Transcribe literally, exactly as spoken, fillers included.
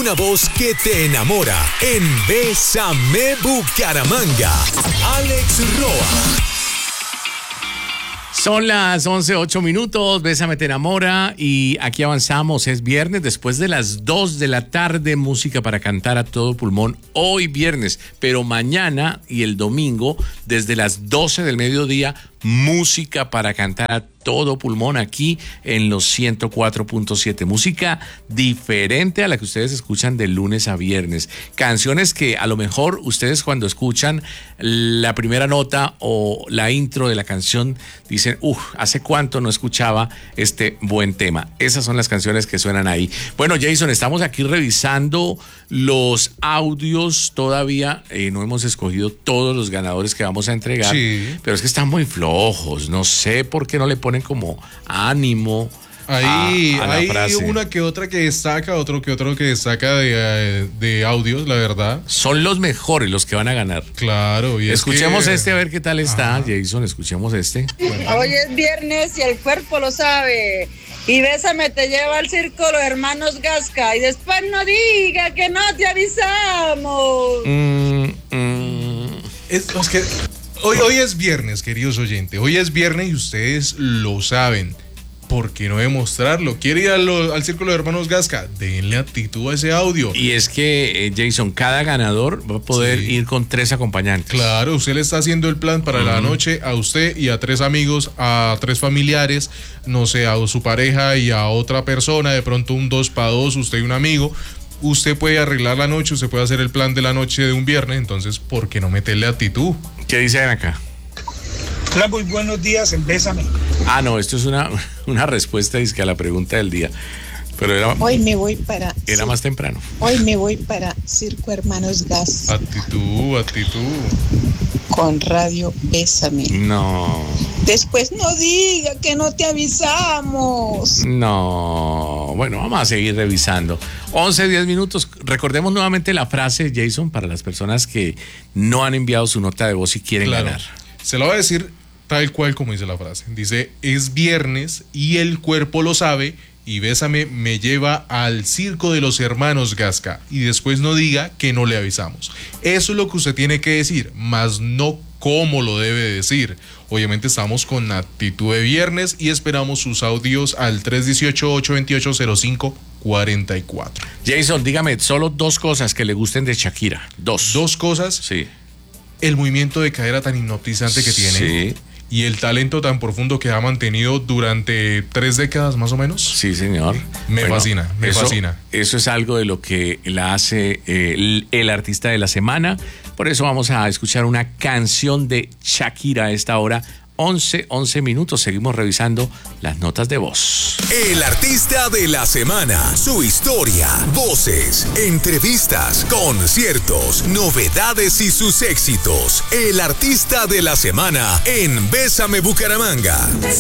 una voz que te enamora en Bésame Bucaramanga. Alex Roa. Son las once, ocho minutos, Bésame te enamora y aquí avanzamos, es viernes después de las dos de la tarde, música para cantar a todo pulmón, hoy viernes, pero mañana y el domingo desde las doce del mediodía, música para cantar a todo pulmón aquí en los ciento cuatro punto siete. Música diferente a la que ustedes escuchan de lunes a viernes. Canciones que a lo mejor ustedes cuando escuchan la primera nota o la intro de la canción dicen, uff, ¿hace cuánto no escuchaba este buen tema? Esas son las canciones que suenan ahí. Bueno, Jason, estamos aquí revisando los audios. Todavía eh, no hemos escogido todos los ganadores que vamos a entregar, sí, pero es que están muy flojos. No sé por qué no le ponen como ánimo. Ahí a, a hay frase. Una que otra que destaca, otro que otro que destaca de, de audios, la verdad. Son los mejores los que van a ganar. Claro. Y escuchemos es que... este a ver qué tal está, ajá. Jason, escuchemos este. Hoy es viernes y el cuerpo lo sabe. Y Bésame te lleva al circo los hermanos Gasca. Y después no diga que no te avisamos. Mm, mm. Es, es que hoy, hoy es viernes, queridos oyentes. Hoy es viernes y ustedes lo saben. ¿Por qué no demostrarlo? ¿Quiere ir al, al Círculo de Hermanos Gasca? Denle actitud a ese audio. Y es que, eh, Jason, cada ganador va a poder sí. ir con tres acompañantes. Claro, usted le está haciendo el plan para uh-huh. la noche a usted y a tres amigos, a tres familiares, no sé, a su pareja y a otra persona, de pronto un dos para dos, usted y un amigo. Usted puede arreglar la noche, usted puede hacer el plan de la noche de un viernes, entonces, ¿por qué no meterle actitud? ¿Qué dicen acá? Hola, muy buenos días, en Bésame. Ah, no, esto es una, una respuesta a la pregunta del día. Pero era, hoy me voy para... Era sí, más temprano. Hoy me voy para Circo Hermanos Gas. Actitud, actitud. Con Radio Bésame. No. Después no diga que no te avisamos. No. Bueno, vamos a seguir revisando. once, diez minutos. Recordemos nuevamente la frase, Jason, para las personas que no han enviado su nota de voz y quieren claro. ganar. Se lo voy a decir tal cual como dice la frase. Dice, es viernes y el cuerpo lo sabe y Bésame me lleva al circo de los hermanos Gasca y después no diga que no le avisamos. Eso es lo que usted tiene que decir, más no cómo lo debe decir. Obviamente estamos con actitud de viernes y esperamos sus audios al tres uno ocho, ocho dos ocho, cero cinco cuatro cuatro. Jason, dígame solo dos cosas que le gusten de Shakira. Dos. Dos cosas. Sí. El movimiento de cadera tan hipnotizante que tiene. Sí. Y el talento tan profundo que ha mantenido durante tres décadas más o menos. Sí, señor. Me bueno, fascina, me eso, fascina. Eso es algo de lo que la hace eh, el, el artista de la semana. Por eso vamos a escuchar una canción de Shakira a esta hora. once, once minutos. Seguimos revisando las notas de voz. El artista de la semana, su historia, voces, entrevistas, conciertos, novedades y sus éxitos. El artista de la semana en Bésame Bucaramanga.